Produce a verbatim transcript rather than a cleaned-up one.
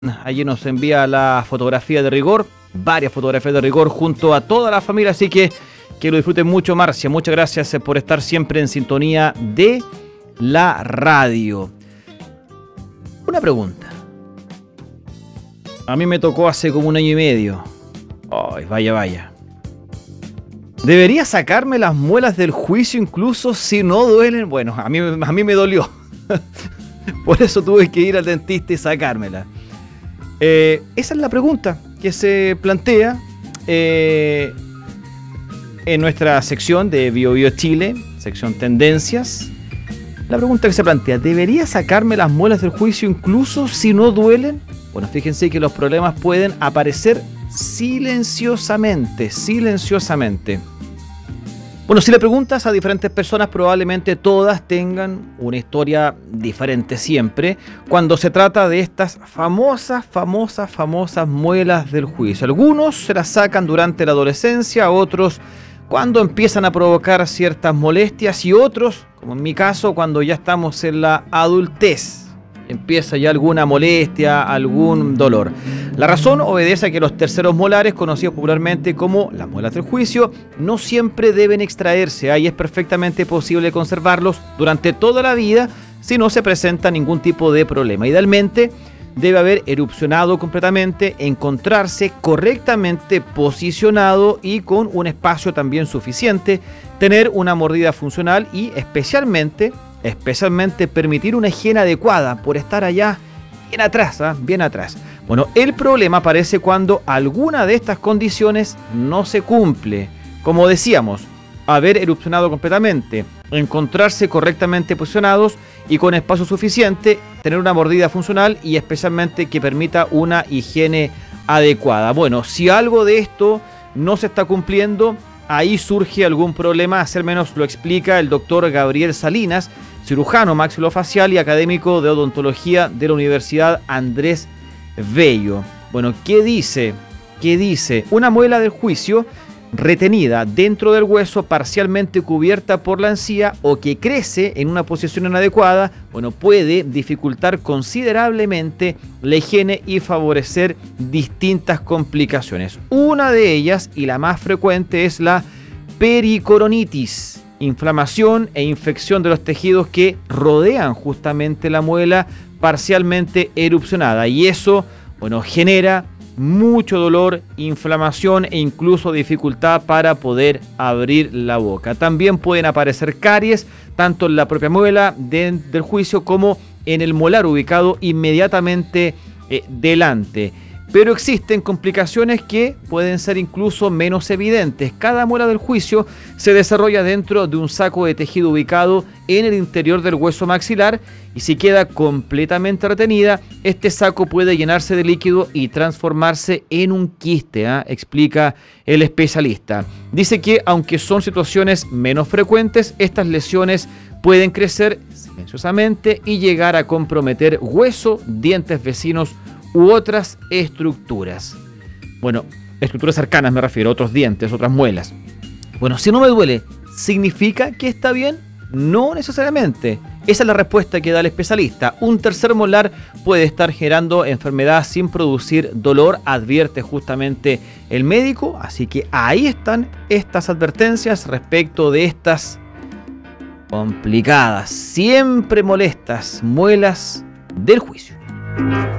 Allí nos envía la fotografía de rigor, varias fotografías de rigor junto a toda la familia, así que que lo disfruten mucho, Marcia. Muchas gracias por estar siempre en sintonía de la radio. Una pregunta. A mí me tocó hace como un año y medio. Ay, vaya, vaya. ¿Debería sacarme las muelas del juicio incluso si no duelen? Bueno, a mí, a mí me dolió. Por eso tuve que ir al dentista y sacármela. Eh, esa es la pregunta que se plantea eh, en nuestra sección de Bio Bio Chile, sección Tendencias. La pregunta que se plantea, ¿debería sacarme las muelas del juicio incluso si no duelen? Bueno, fíjense que los problemas pueden aparecer silenciosamente, silenciosamente. Bueno, si le preguntas a diferentes personas, probablemente todas tengan una historia diferente siempre cuando se trata de estas famosas, famosas, famosas muelas del juicio. Algunos se las sacan durante la adolescencia, otros cuando empiezan a provocar ciertas molestias y otros, como en mi caso, cuando ya estamos en la adultez. Empieza ya alguna molestia, algún dolor. La razón obedece a que los terceros molares, conocidos popularmente como las muelas del juicio, no siempre deben extraerse. Ahí es perfectamente posible conservarlos durante toda la vida si no se presenta ningún tipo de problema. Idealmente, debe haber erupcionado completamente, encontrarse correctamente posicionado y con un espacio también suficiente, tener una mordida funcional y especialmente... Especialmente permitir una higiene adecuada por estar allá bien atrás, ¿eh? bien atrás. Bueno, el problema aparece cuando alguna de estas condiciones no se cumple. Como decíamos, haber erupcionado completamente, encontrarse correctamente posicionados y con espacio suficiente, tener una mordida funcional y especialmente que permita una higiene adecuada. Bueno, si algo de esto no se está cumpliendo, ahí surge algún problema, al menos lo explica el doctor Gabriel Salinas, cirujano maxilofacial y académico de odontología de la Universidad Andrés Bello. Bueno, ¿qué dice? ¿Qué dice? Una muela del juicio retenida dentro del hueso, parcialmente cubierta por la encía o que crece en una posición inadecuada, bueno, puede dificultar considerablemente la higiene y favorecer distintas complicaciones. Una de ellas, y la más frecuente, es la pericoronitis, inflamación e infección de los tejidos que rodean justamente la muela parcialmente erupcionada. Y eso, bueno, genera mucho dolor, inflamación e incluso dificultad para poder abrir la boca. También pueden aparecer caries, tanto en la propia muela de, del juicio como en el molar ubicado inmediatamente eh, delante. Pero existen complicaciones que pueden ser incluso menos evidentes. Cada muela del juicio se desarrolla dentro de un saco de tejido ubicado en el interior del hueso maxilar y si queda completamente retenida, este saco puede llenarse de líquido y transformarse en un quiste, ¿eh? Explica el especialista. Dice que aunque son situaciones menos frecuentes, estas lesiones pueden crecer silenciosamente y llegar a comprometer hueso, dientes vecinos u otras estructuras. Bueno, estructuras cercanas me refiero, otros dientes, otras muelas. Bueno, si no me duele, ¿significa que está bien? No necesariamente. Esa es la respuesta que da el especialista. Un tercer molar puede estar generando enfermedad sin producir dolor, advierte justamente el médico. Así que ahí están estas advertencias respecto de estas complicadas, siempre molestas muelas del juicio.